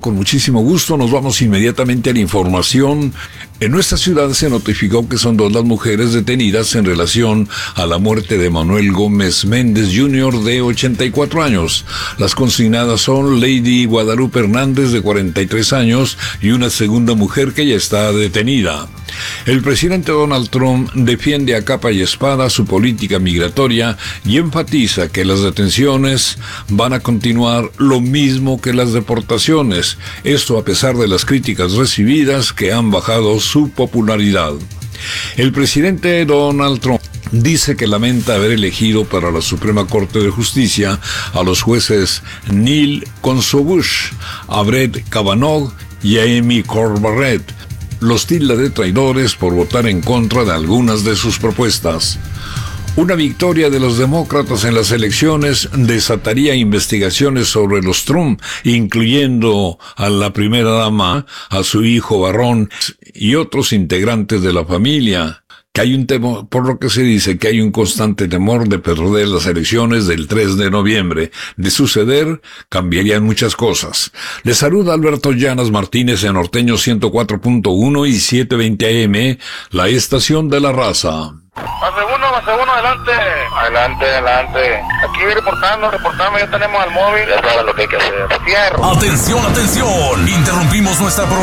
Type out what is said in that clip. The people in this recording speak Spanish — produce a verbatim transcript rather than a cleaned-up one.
con muchísimo gusto. Nos vamos inmediatamente a la información. En nuestra ciudad se notificó que son dos las mujeres detenidas en relación a la muerte de Manuel Gómez Méndez junior de ochenta y cuatro años. Las consignadas son Lady Guadalupe Hernández de cuarenta y tres años y una segunda mujer que ya está detenida. El presidente Donald Trump defiende a capa y espada su política migratoria y enfatiza que las detenciones van a continuar lo mismo que las deportaciones, esto a pesar de las críticas recibidas que han bajado su popularidad. El presidente Donald Trump dice que lamenta haber elegido para la Suprema Corte de Justicia a los jueces Neil Gorsuch, a Brett Kavanaugh y a Amy Coney Barrett. Los tilda de traidores por votar en contra de algunas de sus propuestas. Una victoria de los demócratas en las elecciones desataría investigaciones sobre los Trump, incluyendo a la primera dama, a su hijo varón y otros integrantes de la familia. Que hay un temor, por lo que se dice que hay un constante temor de perder las elecciones del tres de noviembre. De suceder, cambiarían muchas cosas. Les saluda Alberto Llanas Martínez en Norteño ciento cuatro punto uno y setecientos veinte A M, la estación de la raza. Base uno, base uno, adelante. Adelante, adelante. Aquí reportando, reportando, ya tenemos al móvil. Ya saben lo que hay que hacer. Cierro. Atención, atención. Interrumpimos nuestra programación.